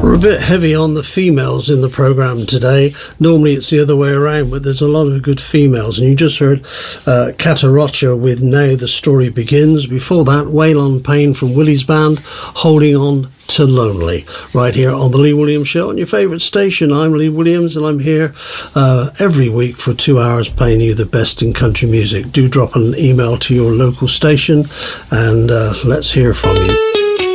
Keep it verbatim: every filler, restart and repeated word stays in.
We're a bit heavy on the females in the programme today. Normally it's the other way around, but there's a lot of good females. And you just heard uh, Cataracha with Now the Story Begins. Before that, Waylon Payne from Willie's Band, Holding On to Lonely, right here on the Lee Williams Show on your favourite station. I'm Lee Williams, and I'm here uh, every week for two hours playing you the best in country music. Do drop an email to your local station, and uh, let's hear from you.